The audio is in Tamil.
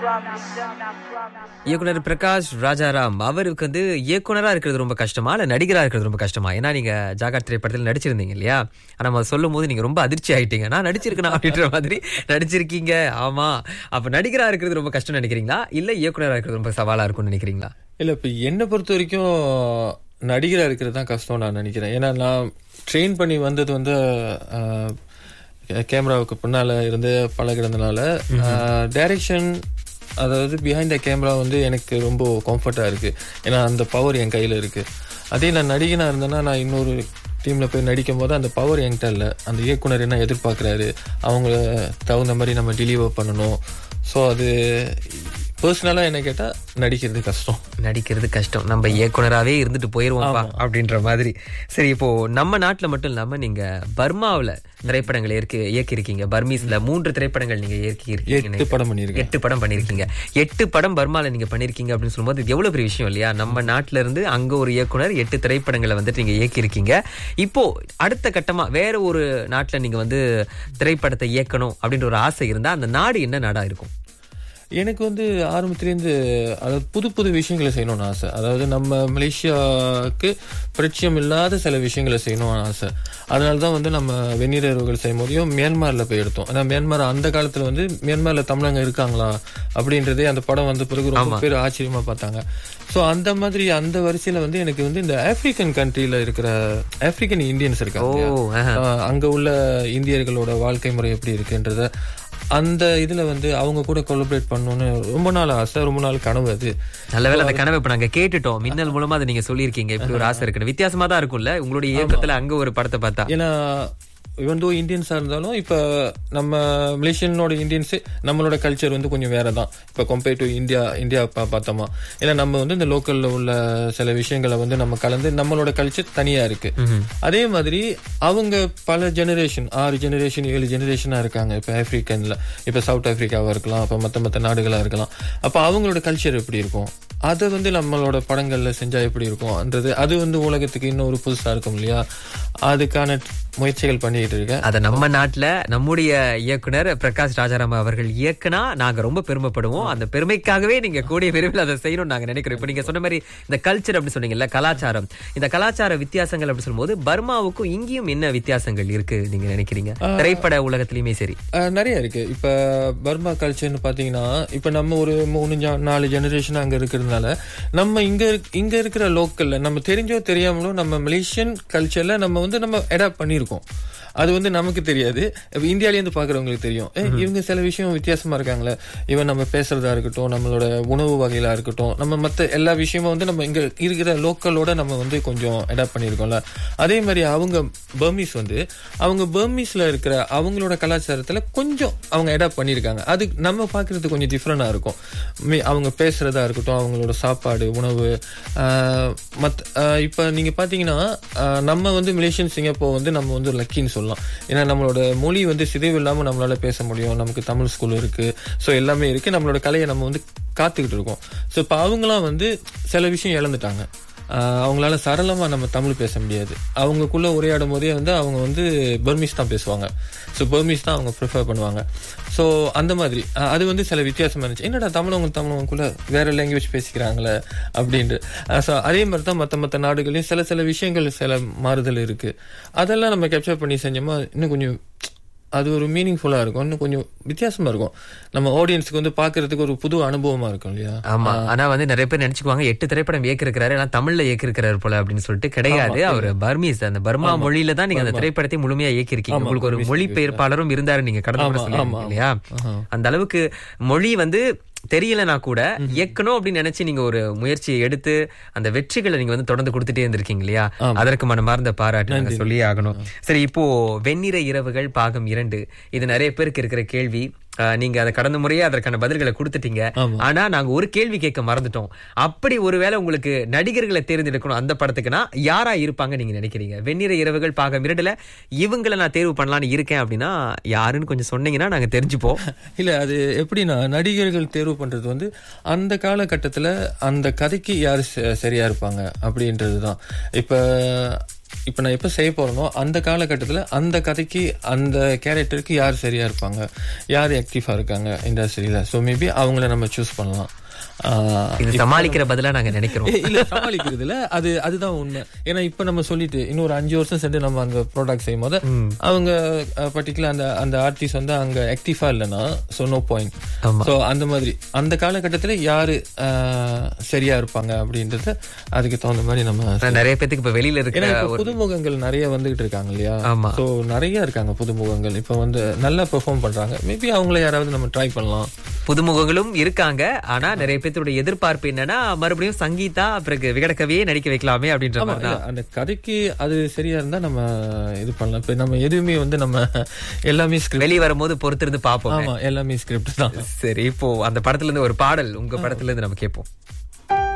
இயக்குனர் பிரகாஷ் ராஜாராம் அவருக்கு வந்து இயக்குனரா இருக்கிறது ரொம்ப கஷ்டமா இல்ல நடிகரா இருக்கிறது ரொம்ப கஷ்டமா? ஏன்னா நீங்க ஜாகார் திரைப்படத்தில் நடிச்சிருந்தீங்க இல்லையா? நம்ம சொல்லும் போது நீங்க ரொம்ப அதிர்ச்சி ஆயிட்டீங்க. நான் நடிச்சிருக்கேன் அப்படின்ற மாதிரி நடிச்சிருக்கீங்க. ஆமா, அப்ப நடிகரா இருக்கிறது ரொம்ப கஷ்டம் நினைக்கிறீங்களா இல்ல இயக்குனரா இருக்கிறது ரொம்ப சவாலா இருக்கும்னு நினைக்கிறீங்களா? இல்ல, இப்ப என்னை பொறுத்த வரைக்கும் நடிகரா இருக்கிறது தான் கஷ்டம் நான் நினைக்கிறேன். ஏன்னா நான் ட்ரெயின் பண்ணி வந்தது வந்து கேமராவுக்கு பின்னால இருந்து பழகிறதுனால டைரக்ஷன், அதாவது பிஹைண்ட் த கேமரா வந்து எனக்கு ரொம்ப கம்ஃபர்ட்டா இருக்கு. ஏன்னா அந்த பவர் என் கையில இருக்கு. அதே நான் நடிகனா இருந்தேன்னா நான் இன்னொரு டீம்ல போய் நடிக்கும் போது அந்த பவர் என்கிட்ட இல்லை. அந்த இயக்குனர் என்ன எதிர்பார்க்கிறாரு, அவங்கள தகுந்த மாதிரி நம்ம டெலிவர் பண்ணணும். ஸோ அது பர்சனலா என்ன கேட்டா நடிக்கிறது கஷ்டம். நம்ம இயக்குனராகவே இருந்துட்டு போயிருவோம் அப்படின்ற மாதிரி. சரி, இப்போ நம்ம நாட்டுல மட்டும் இல்லாம நீங்க பர்மாவில திரைப்படங்கள் இயக்கி இருக்கீங்க. பர்மீஸ்ல 3 திரைப்படங்கள் நீங்க இயக்கி இருக்கீங்க. 8 படம் பண்ணிருக்கீங்க. 8 படம் பர்மால நீங்க பண்ணிருக்கீங்க அப்படின்னு சொல்லும்போது இது எவ்வளவு பெரிய விஷயம் இல்லையா? நம்ம நாட்டுல இருந்து அங்க ஒரு இயக்குனர் 8 திரைப்படங்களை வந்துட்டு நீங்க இயக்கி இருக்கீங்க. இப்போ அடுத்த கட்டமா வேற ஒரு நாட்டுல நீங்க வந்து திரைப்படத்தை இயக்கணும் அப்படின்ற ஒரு ஆசை இருந்தா அந்த நாடு என்ன நாடா இருக்கும்? எனக்கு வந்து ஆரம்பத்திலேருந்து அதாவது புது புது விஷயங்களை செய்யணும்னு ஆசை. அதாவது நம்ம மலேசியாவுக்கு பரிச்சயம் இல்லாத சில விஷயங்களை செய்யணும்னு ஆசை. அதனாலதான் வந்து நம்ம வெந்நீரர்கள் செய்யும் போதையும் மியான்மர்ல போய் எடுத்தோம். ஏன்னா மியான்மர் அந்த காலத்துல வந்து மியான்மர்ல தமிழங்க இருக்காங்களா அப்படின்றதே அந்த படம் வந்த பிறகு ரொம்ப பேர் ஆச்சரியமா பார்த்தாங்க. ஸோ அந்த மாதிரி அந்த வரிசையில வந்து எனக்கு வந்து இந்த ஆப்பிரிக்கன் கண்ட்ரில இருக்கிற ஆப்பிரிக்கன் இந்தியன்ஸ் இருக்காங்க, அங்க உள்ள இந்தியர்களோட வாழ்க்கை முறை எப்படி இருக்குன்றத அந்த இதுல வந்து அவங்க கூட கொலாபரேட் பண்ணணும்னு ரொம்ப நாள் ஆசை, ரொம்ப நாள் கனவு. அது நல்லவேளை அந்த கனவு இப்ப நாங்க கேட்டுட்டோம். மின்னல் மூலமா அதை நீங்க சொல்லியிருக்கீங்க. இப்படி ஒரு ஆசை இருக்கு, வித்தியாசமா தான் இருக்கும்ல உங்களுடைய இயக்கத்துல அங்க ஒரு படத்தை பார்த்தா. ஏன்னா இவன் தோ இந்தியன்ஸா இருந்தாலும் இப்ப நம்ம மலேசியனோட இந்தியன்ஸ் நம்மளோட கல்ச்சர் வந்து கொஞ்சம் வேறதான் இப்ப கம்பேர் டு இந்தியா பார்த்தோமா. ஏன்னா நம்ம வந்து இந்த லோக்கல்ல உள்ள சில விஷயங்களை வந்து நம்ம கலந்து நம்மளோட கல்ச்சர் தனியா இருக்கு. அதே மாதிரி அவங்க பல ஜெனரேஷன் 6 ஜெனரேஷன் 7 ஜெனரேஷனா இருக்காங்க. இப்ப ஆப்பிரிக்கன்ல இப்ப சவுத் ஆப்பிரிக்காவா இருக்கலாம், அப்ப மத்த நாடுகளா இருக்கலாம். அப்ப அவங்களோட கல்ச்சர் எப்படி இருக்கும், அதை வந்து நம்மளோட படங்கள்ல செஞ்சா எப்படி இருக்கும்ன்றது அது வந்து உலகத்துக்கு இன்னும் ஒரு புதுசா இருக்கும் இல்லையா? அதுக்கான முயற்சிகள் பண்ணிட்டு இருக்கேன். அதை நம்ம நாட்டுல நம்முடைய இயக்குனர் பிரகாஷ் ராஜாராம் அவர்கள் இயக்குனா நாங்க ரொம்ப பெருமைப்படுவோம். அந்த பெருமைக்காகவே நீங்க கூடிய விரைவில் அதை செய்யணும்னு நாங்க நினைக்கிறோம். இப்ப நீங்க சொன்ன மாதிரி இந்த கல்ச்சர் அப்படி சொன்னீங்கல்ல, கலாச்சாரம், இந்த கலாச்சார வித்தியாசங்கள் அப்படி சொல்லும்போது பர்மாவுக்கும் இங்கேயும் என்ன வித்தியாசங்கள் இருக்கு நீங்க நினைக்கிறீங்க? திரைப்பட உலகத்திலயுமே சரி நிறைய இருக்கு. இப்ப பர்மா கல்ச்சர்னு பாத்தீங்கன்னா இப்ப நம்ம ஒரு 3-4 ஜெனரேஷன் அங்க இருக்கிறதுனால நம்ம இங்க இருக்கிற லோக்கல்ல நம்ம தெரிஞ்சோ தெரியாமலோ நம்ம மலேசியன் கல்ச்சர்ல நம்ம வந்து நம்ம அடாப்ட் பண்ணிருக்கோம். அது வந்து நமக்கு தெரியாது. இந்தியால இருந்து பாக்குறவங்களுக்கு தெரியும், இவங்க சில விஷயம் வித்தியாசமா இருக்காங்களே, இவன் நம்ம பேசுறதா இருக்கட்டும், நம்மளோட உணவு வகையிலா இருக்கட்டும், நம்ம மத்த எல்லா விஷயமும் வந்து நம்ம இங்க இருக்கிற லோக்கலோட நம்ம வந்து கொஞ்சம் அடாப்ட் பண்ணிருக்கோம்ல. அதே மாதிரி அவங்க பர்மீஸ்ல இருக்கிற அவங்களோட கலாச்சாரத்துல கொஞ்சம் அவங்க அடாப்ட் பண்ணிருக்காங்க. அது நம்ம பாக்குறது கொஞ்சம் டிஃப்ரெண்டா இருக்கும். அவங்க பேசுறதா இருக்கட்டும், அவங்களோட சாப்பாடு உணவு இப்ப நீங்க பாத்தீங்கன்னா நம்ம வந்து மலேசியன் சிங்கப்பூர் வந்து நம்ம வந்து லக்கின்னு சொல்லலாம். ஏன்னா நம்மளோட மொழி வந்து சிதைவு இல்லாம நம்மளால பேச முடியும். நமக்கு தமிழ் ஸ்கூல் இருக்கு, சோ எல்லாமே இருக்கு. நம்மளோட கலையை நம்ம வந்து காத்துக்கிட்டு இருக்கோம். சோ இப்ப அவங்களாம் வந்து சில விஷயம் இழந்துட்டாங்க. அவங்களால சரளமா நம்ம தமிழ் பேச முடியாது. அவங்களுக்குள்ள உரையாடும் போதே வந்து அவங்க வந்து பர்மீஸ் தான் பேசுவாங்க. ஸோ பர்மீஸ் தான் அவங்க ப்ரிஃபர் பண்ணுவாங்க. ஸோ அந்த மாதிரி அது வந்து சில வித்தியாசமா இருந்துச்சு. என்னடா தமிழவங்களுக்குள்ள வேற லாங்குவேஜ் பேசிக்கிறாங்களே அப்படின்ட்டு. ஸோ அதே மாதிரி தான் மற்ற நாடுகளையும் சில விஷயங்கள் சில மாறுதல் இருக்கு. அதெல்லாம் நம்ம கேப்சர் பண்ணி செஞ்சோமா இன்னும் கொஞ்சம் அது ஒரு மீனிங்ஃபுல்லா இருக்கும், இன்னும் கொஞ்சம் வித்தியாசமா இருக்கும். நம்ம ஆடியன்ஸுக்கு வந்து பாக்குறதுக்கு ஒரு புது அனுபவமா இருக்கும் இல்லையா? ஆமா. ஆனா வந்து நிறைய பேர் நினைச்சுக்குவாங்க 8 திரைப்படம் இயக்கிருக்கிறாரு, ஆனா தமிழ்ல இயக்கிருக்கிறாரு போல அப்படின்னு சொல்லிட்டு. கிடையாது, அவர் பர்மீஸ் அந்த பர்மா மொழியில தான் நீங்க அந்த திரைப்படத்தை முழுமையா இயக்கிருக்கீங்க. உங்களுக்கு ஒரு மொழிபெயர்ப்பாளரும் இருந்தாரு நீங்க கடந்த இல்லையா? அந்த அளவுக்கு மொழி வந்து தெரியலனா கூட இயக்கணும் அப்படின்னு நினைச்சு நீங்க ஒரு முயற்சியை எடுத்து அந்த வெற்றிகளை நீங்க வந்து தொடர்ந்து கொடுத்துட்டே இருந்திருக்கீங்க இல்லையா? அதற்கு மனமார்ந்த பாராட்டு சொல்லியே ஆகணும். சரி, இப்போ வெண்ணிற இரவுகள் பாகம் 2 இது நிறைய பேருக்கு இருக்கிற கேள்வி. நீங்க அதை கடந்த முறையே அதற்கான பதில்களை கொடுத்துட்டீங்க. ஆனா நாங்க ஒரு கேள்வி கேட்க மறந்துட்டோம். அப்படி ஒருவேளை உங்களுக்கு நடிகர்களை தேர்ந்தெடுக்கணும் அந்த படத்துக்குன்னா யாரா இருப்பாங்க நீங்க நினைக்கிறீங்க? வெண்ணிற இரவுகள் பாகம் 2ல இவங்களை நான் தேர்வு பண்ணலான்னு இருக்கேன் அப்படின்னா யாருன்னு கொஞ்சம் சொன்னீங்கன்னா நாங்க தெரிஞ்சுப்போம். இல்ல, அது எப்படின்னா நடிகர்கள் தேர்வு பண்றது வந்து அந்த காலகட்டத்துல அந்த கதைக்கு யாரு சரியா இருப்பாங்க அப்படின்றதுதான். இப்ப இப்ப நான் எப்ப செய்ய போறேனோ அந்த காலகட்டத்துல அந்த கதைக்கு அந்த கேரக்டருக்கு யார் சரியா இருப்பாங்க, யார் ஆக்டிவா இருக்காங்க இண்டஸ்ட்ரியில, ஸோ மேபி அவங்கள நம்ம சூஸ் பண்ணலாம். இது சமாளிக்கிற பதிலா நாங்க நினைக்கிறோம். இல்ல சமாளிக்கிறது இல்ல, அதுதான் உண்மை. ஏன்னா இப்ப நம்ம சொல்லிட்டு இன்னொரு 5 வருஷம் சென்று நம்ம அந்த ப்ராடக்ட் செய்யும் போது அவங்க பர்டிகுலர் அந்த ஆர்டிஸ்ட் வந்து அங்க ஆக்டிவா இல்லைன்னா சோ நோ பாயிண்ட். சோ அந்த மாதிரி அந்த காலகட்டத்துல யாரு சரியா இருப்பாங்க அப்படின்றது அதுக்கு தகுந்த மாதிரி நம்ம நிறைய பேருக்கு இப்ப வெளியில இருக்கிற புதுமுகங்கள் நிறைய வந்துகிட்டு இருக்காங்க இல்லையா. சோ நிறைய இருக்காங்க புதுமுகங்கள் இப்ப வந்து நல்லா பெர்ஃபார்ம் பண்றாங்க. மேபி அவங்கள யாராவது நம்ம ட்ரை பண்ணலாம். புதுமுகங்களும் இருக்காங்க. ஆனா நிறைய பேருடைய எதிர்பார்ப்பு என்னன்னா மறுபடியும் சங்கீதா பிறகு விகடகவியே நடிக்க வைக்கலாமே அப்படின்ற மாதிரி தான். அந்த கதைக்கு அது சரியா இருந்தா நம்ம இது பண்ணலாம். இப்ப நம்ம எதுவுமே வந்து நம்ம எல்லாமே வெளியே வரும்போது பொறுத்திருந்து பாப்போம். ஆமா, எல்லாமே ஸ்கிரிப்ட் தான். சரி, இப்போ அந்த படத்துல இருந்து ஒரு பாடல் உங்க படத்துல இருந்து நம்ம கேட்போம்.